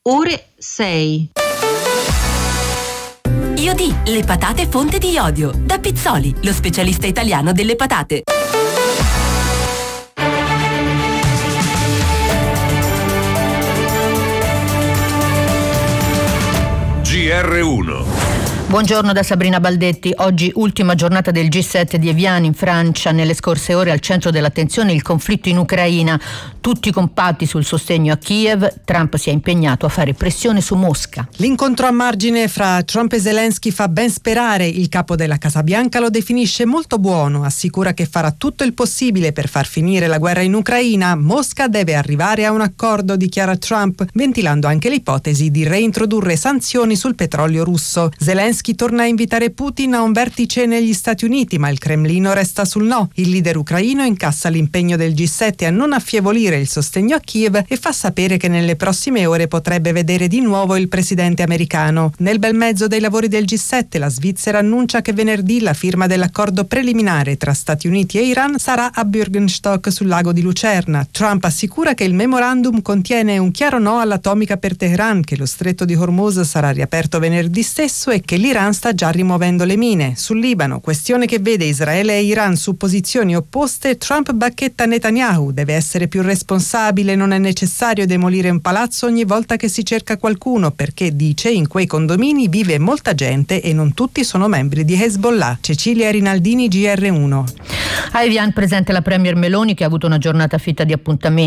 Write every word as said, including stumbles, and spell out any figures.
ore sei. Iodì, le patate fonte di iodio. Da Pizzoli, lo specialista italiano delle patate. G R uno. Buongiorno da Sabrina Baldetti. Oggi ultima giornata del G sette di Evian in Francia. Nelle scorse ore al centro dell'attenzione il conflitto in Ucraina. Tutti compatti sul sostegno a Kiev. Trump si è impegnato a fare pressione su Mosca. L'incontro a margine fra Trump e Zelensky fa ben sperare. Il capo della Casa Bianca lo definisce molto buono. Assicura che farà tutto il possibile per far finire la guerra in Ucraina. Mosca deve arrivare a un accordo, dichiara Trump, ventilando anche l'ipotesi di reintrodurre sanzioni sul petrolio russo. Zelensky torna a invitare Putin a un vertice negli Stati Uniti, ma il Cremlino resta sul no. Il leader ucraino incassa l'impegno del G sette a non affievolire il sostegno a Kiev e fa sapere che nelle prossime ore potrebbe vedere di nuovo il presidente americano. Nel bel mezzo dei lavori del G sette, la Svizzera annuncia che venerdì la firma dell'accordo preliminare tra Stati Uniti e Iran sarà a Bürgenstock sul lago di Lucerna. Trump assicura che il memorandum contiene un chiaro no all'atomica per Teheran, che lo stretto di Hormuz sarà riaperto venerdì stesso e che l'Iran sta già rimuovendo le mine. Sul Libano, questione che vede Israele e Iran su posizioni opposte, Trump bacchetta Netanyahu: deve essere più responsabile, non è necessario demolire un palazzo ogni volta che si cerca qualcuno, perché, dice, in quei condomini vive molta gente e non tutti sono membri di Hezbollah. Cecilia Rinaldini, G R uno. A Evian presente la premier Meloni, che ha avuto una giornata fitta di appuntamenti.